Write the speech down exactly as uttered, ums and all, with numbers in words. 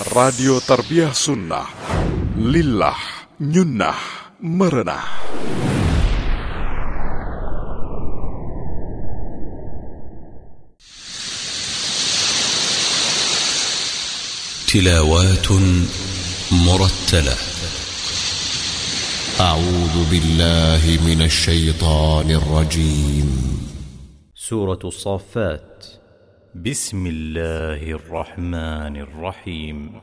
Radio Tarbiyah Sunnah. Lillah, nyunnah, merenah. تلاوات مرتلة. أعوذ بالله من الشيطان الرجيم. سورة الصافات. بسم الله الرحمن الرحيم.